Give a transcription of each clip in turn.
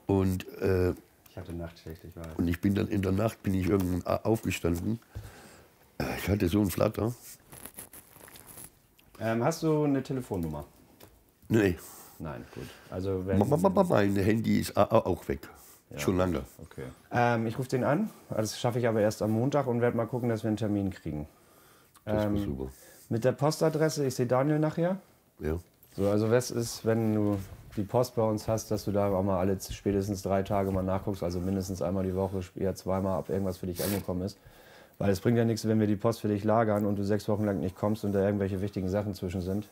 Und, ich hatte Nachtschicht, ich weiß. Und ich bin dann in der Nacht irgendwann aufgestanden. Ich hatte so einen Flatter. Hast du eine Telefonnummer? Nee. Nein, gut. Also wenn Mein Handy ist auch weg. Ja. Schon lange. Okay. Ich rufe den an. Das schaffe ich aber erst am Montag und werde mal gucken, dass wir einen Termin kriegen. Das ist super. Mit der Postadresse, ich sehe Daniel nachher. Ja. So, also was ist, wenn du die Post bei uns hast, dass du da auch mal alle spätestens 3 Tage mal nachguckst, also mindestens einmal die Woche, eher zweimal, ob irgendwas für dich angekommen ist. Weil es bringt ja nichts, wenn wir die Post für dich lagern und du 6 Wochen lang nicht kommst und da irgendwelche wichtigen Sachen zwischen sind.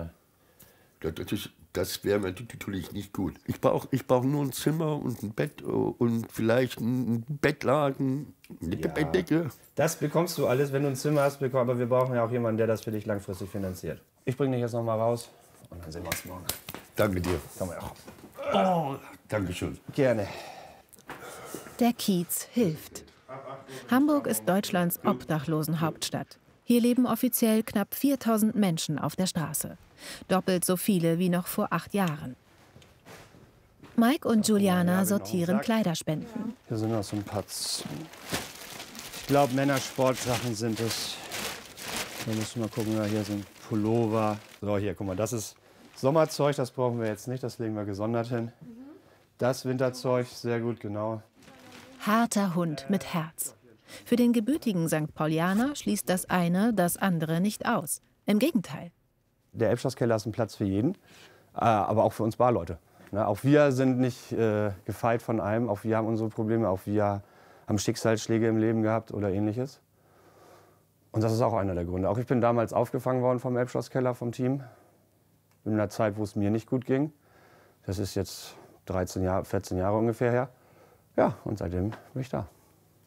Das wäre natürlich nicht gut. Ich brauch nur ein Zimmer und ein Bett und vielleicht ein Bettlaken, eine Bettdecke. Das bekommst du alles, wenn du ein Zimmer hast, aber wir brauchen ja auch jemanden, der das für dich langfristig finanziert. Ich bringe dich jetzt noch mal raus und dann sehen wir uns morgen. Danke dir. Komm mal auch. Oh, danke schön. Gerne. Der Kiez hilft. Hamburg ist Deutschlands Obdachlosenhauptstadt. Hier leben offiziell knapp 4000 Menschen auf der Straße. Doppelt so viele wie noch vor 8 Jahren. Mike und Juliana sortieren Kleiderspenden. Hier sind noch so ein paar. Ich glaube, Männersportsachen sind es. Da müssen wir mal gucken, ja, hier sind Pullover. So, hier, guck mal, das ist Sommerzeug, das brauchen wir jetzt nicht, das legen wir gesondert hin. Das Winterzeug, sehr gut, genau. Harter Hund mit Herz. Für den gebürtigen St. Paulianer schließt das eine das andere nicht aus. Im Gegenteil. Der Elbschlosskeller ist ein Platz für jeden, aber auch für uns Barleute. Auch wir sind nicht gefeit von allem, auch wir haben unsere Probleme, auch wir haben Schicksalsschläge im Leben gehabt oder ähnliches. Und das ist auch einer der Gründe. Auch ich bin damals aufgefangen worden vom Elbschlosskeller, vom Team. In einer Zeit, wo es mir nicht gut ging. Das ist jetzt 14 Jahre ungefähr her. Ja, und seitdem bin ich da.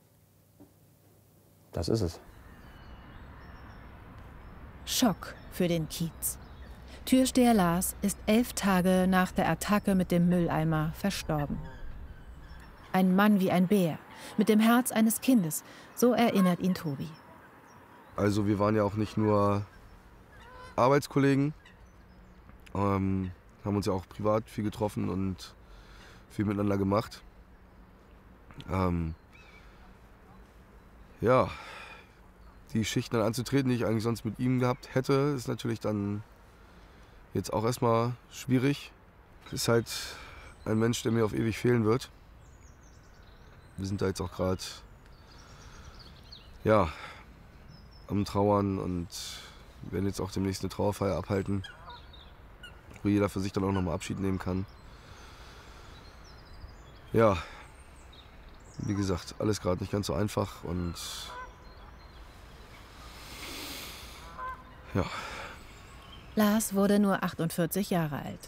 Das ist es. Schock für den Kiez. Türsteher Lars ist 11 Tage nach der Attacke mit dem Mülleimer verstorben. Ein Mann wie ein Bär, mit dem Herz eines Kindes, so erinnert ihn Tobi. Also wir waren ja auch nicht nur Arbeitskollegen, haben uns ja auch privat viel getroffen und viel miteinander gemacht. Ja, die Schichten dann anzutreten, die ich eigentlich sonst mit ihm gehabt hätte, ist natürlich dann jetzt auch erstmal schwierig. Ist halt ein Mensch, der mir auf ewig fehlen wird. Wir sind da jetzt auch gerade am Trauern und werden jetzt auch demnächst eine Trauerfeier abhalten, wo jeder für sich dann auch nochmal Abschied nehmen kann. Ja, wie gesagt, alles gerade nicht ganz so einfach und ja. Lars wurde nur 48 Jahre alt.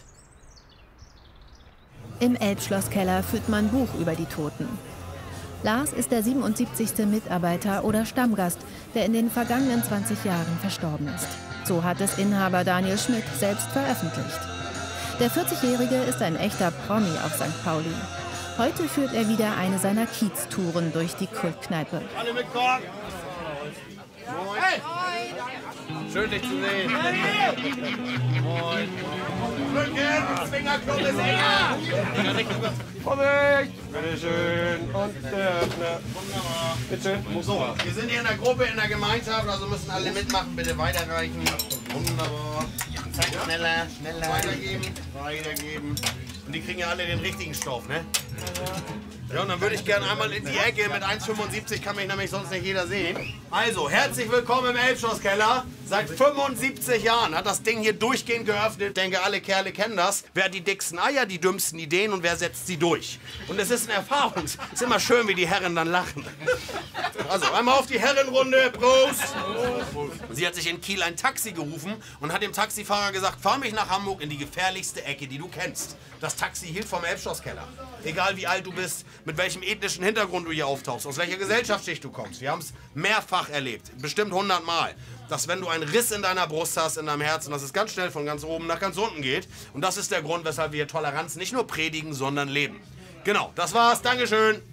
Im Elbschlosskeller führt man Buch über die Toten. Lars ist der 77. Mitarbeiter oder Stammgast, der in den vergangenen 20 Jahren verstorben ist. So hat es Inhaber Daniel Schmidt selbst veröffentlicht. Der 40-Jährige ist ein echter Promi auf St. Pauli. Heute führt er wieder eine seiner Kiez-Touren durch die Kultkneipe. Alle mitkommen! Hey! Schön, dich zu sehen. Moin. Rücken, Fingerknopf ist enger. Vorsicht! Bitteschön. Und der Öffner. Wunderbar. Bitte. So, wir sind hier in der Gruppe, in der Gemeinschaft, also müssen alle mitmachen. Bitte weiterreichen. Wunderbar. Schneller, schneller. Weitergeben, weitergeben. Und die kriegen ja alle den richtigen Stoff, ne? Ja, und dann würde ich gerne einmal in die Ecke. Mit 1,75 kann mich nämlich sonst nicht jeder sehen. Also, herzlich willkommen im Elbschlosskeller. Seit 75 Jahren hat das Ding hier durchgehend geöffnet. Ich denke, alle Kerle kennen das. Wer hat die dicksten Eier, die dümmsten Ideen und wer setzt sie durch? Und es ist eine Erfahrung. Es ist immer schön, wie die Herren dann lachen. Also, einmal auf die Herrenrunde. Prost! Sie hat sich in Kiel ein Taxi gerufen und hat dem Taxifahrer gesagt, fahr mich nach Hamburg in die gefährlichste Ecke, die du kennst. Das Taxi hielt vom Elbschlosskeller. Egal wie alt du bist, mit welchem ethnischen Hintergrund du hier auftauchst, aus welcher Gesellschaftsschicht du kommst. Wir haben es mehrfach erlebt, bestimmt 100 Mal, dass wenn du einen Riss in deiner Brust hast, in deinem Herzen, dass es ganz schnell von ganz oben nach ganz unten geht. Und das ist der Grund, weshalb wir Toleranz nicht nur predigen, sondern leben. Genau, das war's. Dankeschön.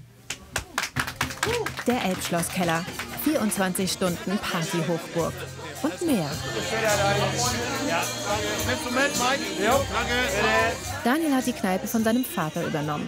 Der Elbschlosskeller. 24 Stunden Partyhochburg. Und mehr. Ja, nimmst du mit, Mike? Ja. Danke. Daniel hat die Kneipe von seinem Vater übernommen.